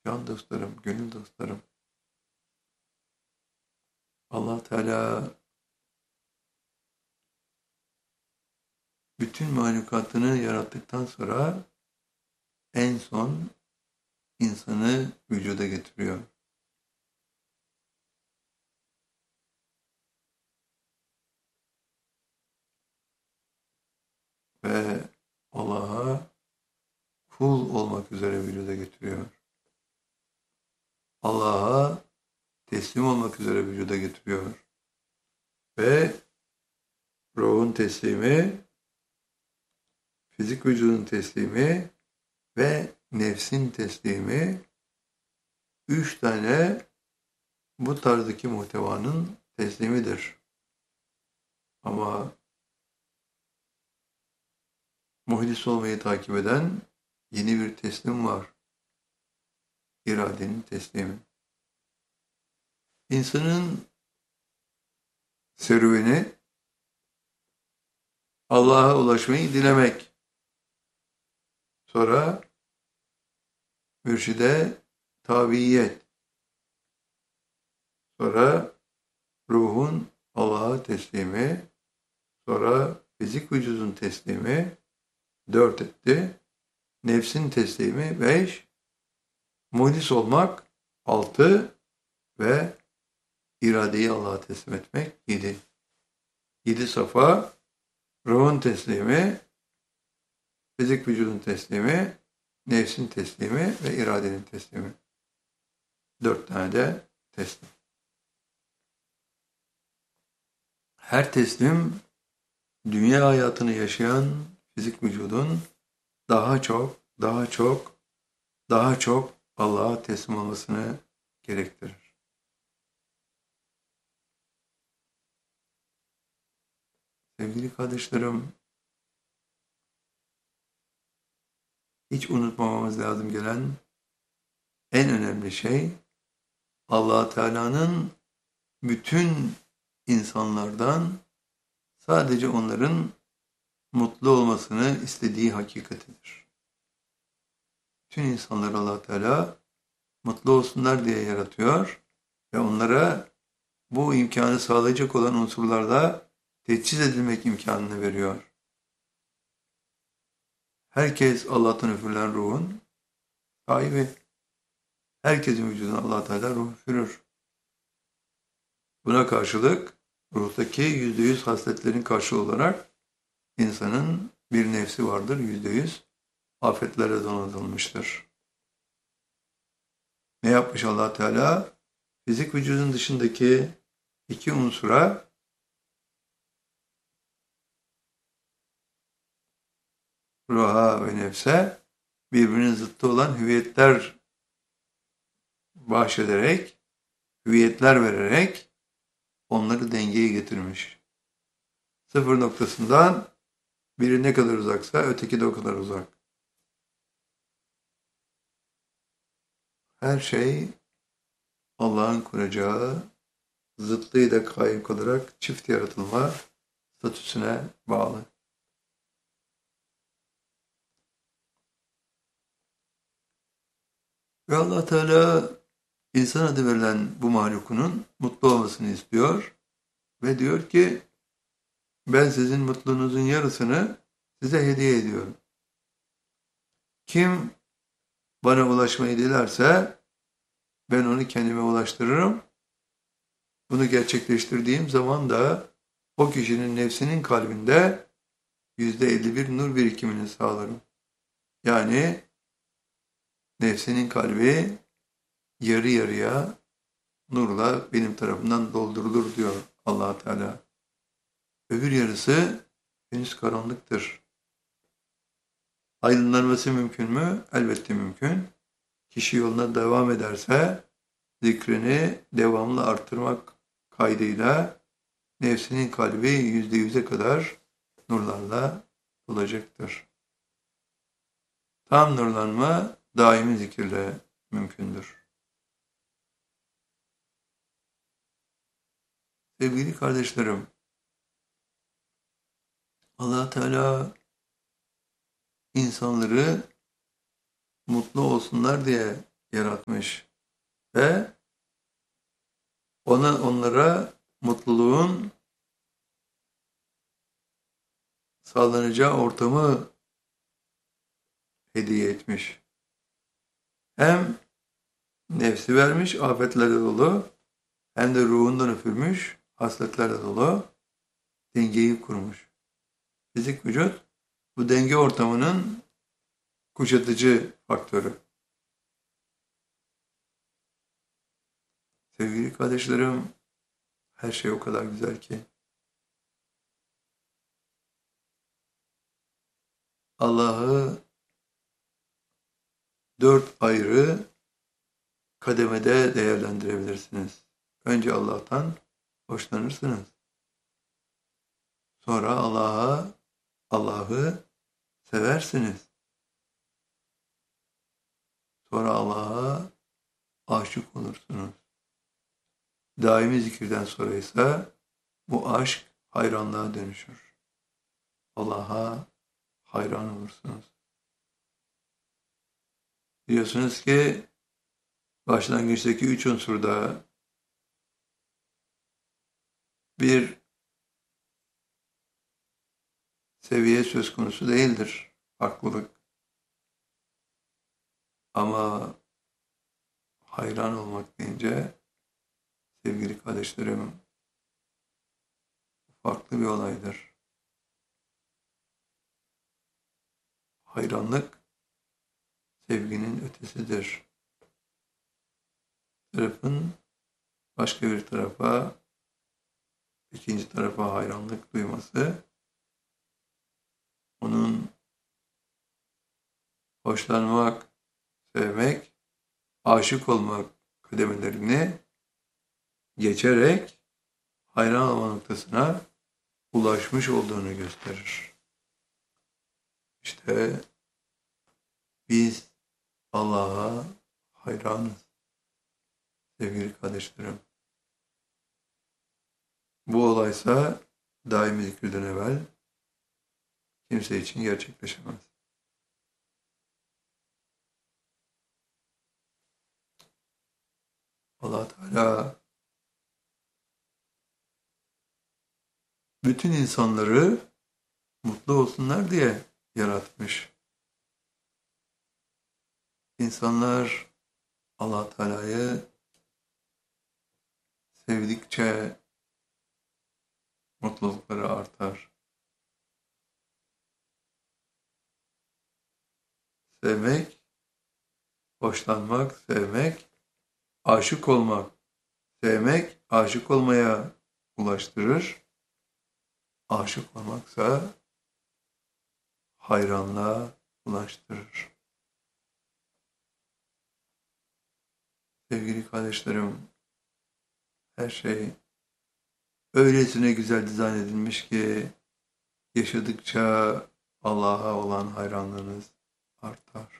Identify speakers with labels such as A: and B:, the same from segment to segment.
A: can dostlarım, gönül dostlarım. Allah Teala bütün mahlukatını yarattıktan sonra en son insanı vücuda getiriyor. Ve Allah'a kul olmak üzere vücuda getiriyor. Allah'a teslim olmak üzere vücuda getiriyor. Ve ruhun teslimi, fizik vücudun teslimi ve nefsin teslimi, 3 tane bu tarzdaki muhtevanın teslimidir. Ama muhlis olmayı takip eden yeni bir teslim var. İradenin teslimi. İnsanın serüveni Allah'a ulaşmayı dilemek. Sonra mürşide tabiyet. Sonra ruhun Allah'a teslimi. Sonra fizik vücudun teslimi. 4 etti. Nefsin teslimi 5. Muhlis olmak 6 ve iradeyi Allah'a teslim etmek 7. 7 safa, ruhun teslimi, fizik vücudun teslimi, nefsin teslimi ve iradenin teslimi. 4 tane de teslim. Her teslim dünya hayatını yaşayan fizik vücudun daha çok Allah'a teslim olmasını gerektirir. Sevgili kardeşlerim, hiç unutmamamız lazım gelen en önemli şey, Allah Teala'nın bütün insanlardan sadece onların mutlu olmasını istediği hakikatidir. Bütün insanları Allah Teala mutlu olsunlar diye yaratıyor ve onlara bu imkanı sağlayacak olan unsurlarla teçhiz edilmek imkanını veriyor. Herkes Allah'tan üfürülen ruhun sahibi. Herkesin vücuduna Allah Teala ruh üfürür. Buna karşılık ruhtaki %100 hasletlerin karşılığı olarak insanın bir nefsi vardır, %100 afetlere donatılmıştır. Ne yapmış Allah Teala? Fizik vücudun dışındaki 2 unsura ruha ve nefse birbirinin zıttı olan hüviyetler bahşederek, hüviyetler vererek onları dengeye getirmiş. Sıfır noktasından biri ne kadar uzaksa öteki de o kadar uzak. Her şey Allah'ın kuracağı zıttıyla kaim kalarak çift yaratılma statüsüne bağlı. Ve Allah Teala insan adı verilen bu mahlukunun mutlu olmasını istiyor ve diyor ki ben sizin mutluluğunuzun yarısını size hediye ediyorum. Kim bana ulaşmayı dilerse ben onu kendime ulaştırırım. Bunu gerçekleştirdiğim zaman da o kişinin nefsinin kalbinde %51 nur birikimini sağlarım. Yani nefsinin kalbi yarı yarıya nurla benim tarafından doldurulur diyor Allah Teala. Öbür yarısı henüz karanlıktır. Aydınlanması mümkün mü? Elbette mümkün. Kişi yoluna devam ederse zikrini devamlı artırmak kaydıyla nefsinin kalbi %100'e kadar nurlarla dolacaktır. Tam nurlanma daimi zikirle mümkündür. Sevgili kardeşlerim, Allah Teala insanları mutlu olsunlar diye yaratmış ve onlara mutluluğun sağlanacağı ortamı hediye etmiş. Hem nefsi vermiş, afetlerle dolu, hem de ruhundan üfürmüş, hasletlerle dolu, dengeyi kurmuş. Fizik vücut, bu denge ortamının kuşatıcı faktörü. Sevgili kardeşlerim, her şey o kadar güzel ki. Allah'ı 4 ayrı kademede değerlendirebilirsiniz. Önce Allah'tan hoşlanırsınız. Sonra Allah'ı seversiniz. Sonra Allah'a aşık olursunuz. Daimi zikirden sonra ise bu aşk hayranlığa dönüşür. Allah'a hayran olursunuz. Biliyorsunuz ki başlangıçtaki 3 unsurda bir seviye söz konusu değildir. Haklılık. Ama hayran olmak deyince sevgili kardeşlerim farklı bir olaydır. Hayranlık sevginin ötesidir. Tarafın başka bir tarafa, ikinci tarafa hayranlık duyması, onun hoşlanmak, sevmek, aşık olmak kademelerini geçerek hayran olma noktasına ulaşmış olduğunu gösterir. İşte biz Allah'a hayranız sevgili kardeşlerim. Bu olaysa daimi zikirden evvel kimse için gerçekleşemez. Allah Teala bütün insanları mutlu olsunlar diye yaratmış. İnsanlar Allah Teala'yı sevdikçe mutlulukları artar. Sevmek, hoşlanmak, sevmek, aşık olmak, sevmek, aşık olmaya ulaştırır. Aşık olmaksa hayranlığa ulaştırır. Sevgili kardeşlerim, her şey öylesine güzel dizayn edilmiş ki yaşadıkça Allah'a olan hayranlığınız artar.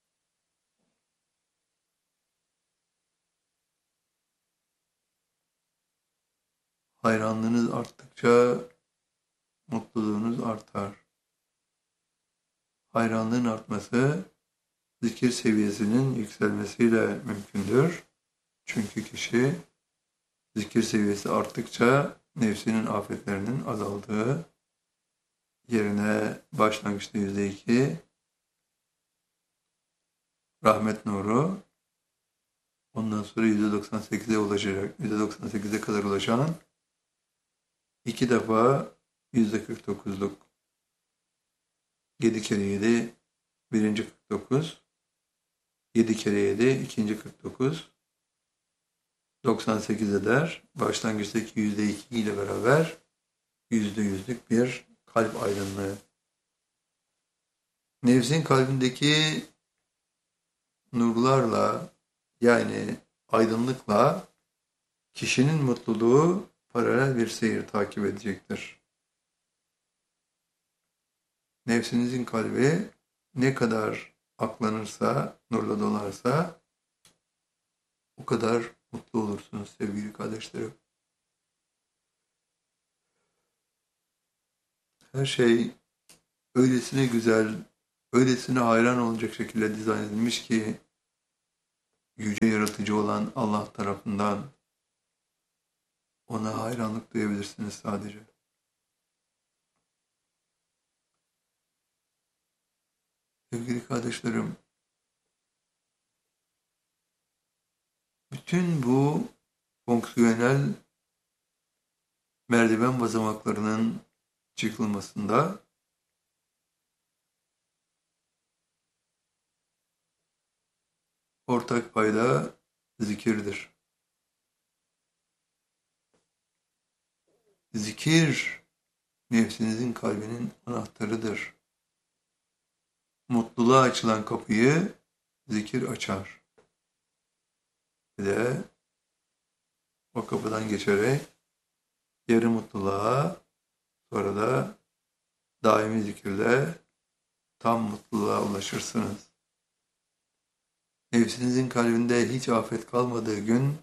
A: Hayranlığınız arttıkça mutluluğunuz artar. Hayranlığın artması zikir seviyesinin yükselmesiyle mümkündür. Çünkü kişi zikir seviyesi arttıkça nefsinin afetlerinin azaldığı, yerine başlangıçta %2 rahmet nuru, ondan sonra %98'e ulaşacak, %98'e kadar ulaşan 2 defa %49'luk 7 kere 7 birinci 49, 7 kere 7 ikinci 49, 98 eder. Başlangıçtaki %2 ile beraber %100'lük bir kalp aydınlığı. Nefsin kalbindeki nurlarla yani aydınlıkla kişinin mutluluğu paralel bir seyir takip edecektir. Nefsinizin kalbi ne kadar aklanırsa, nurla dolarsa o kadar mutlu olursunuz sevgili kardeşlerim. Her şey öylesine güzel, öylesine hayran olacak şekilde dizayn edilmiş ki yüce yaratıcı olan Allah tarafından ona hayranlık duyabilirsiniz sadece. Sevgili kardeşlerim, bütün bu fonksiyonel merdiven basamaklarının çıkılmasında ortak payda zikirdir. Zikir, nefsinizin kalbinin anahtarıdır. Mutluluğa açılan kapıyı zikir açar. Bir de o kapıdan geçerek yarı mutluluğa, sonra da daimi zikirle tam mutluluğa ulaşırsınız. Nefsinizin kalbinde hiç afet kalmadığı gün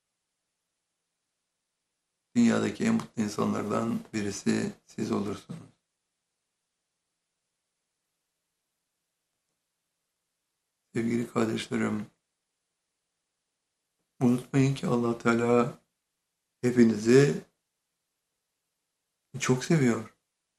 A: dünyadaki en mutlu insanlardan birisi siz olursunuz. Sevgili kardeşlerim, unutmayın ki Allah Teala hepinizi çok seviyor.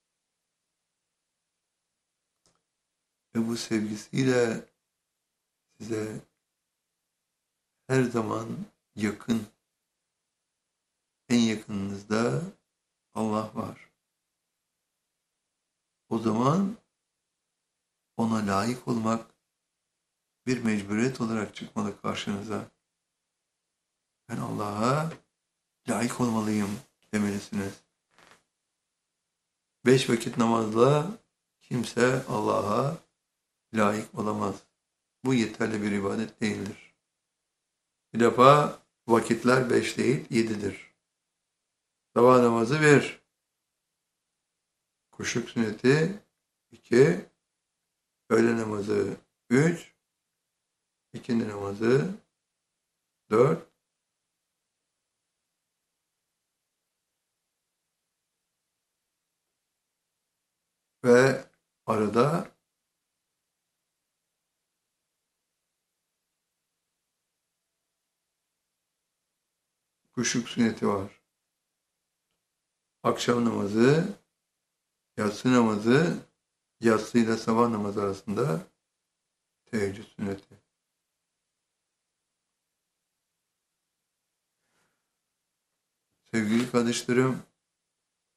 A: Ve bu sevgisiyle size her zaman yakın, en yakınınızda Allah var. O zaman ona layık olmak bir mecburiyet olarak çıkmalı karşınıza. Ben Allah'a layık olmalıyım demelisiniz. 5 vakit namazla kimse Allah'a layık olamaz. Bu yeterli bir ibadet değildir. Bir defa vakitler 5 değil 7'dir. Sabah namazı 1, kuşluk sünneti 2, öğle namazı 3, ikindi namazı 4, ve arada kuşluk sünneti var. Akşam namazı, yatsı namazı, yatsı ile sabah namazı arasında teheccüd sünneti. Sevgili kardeşlerim,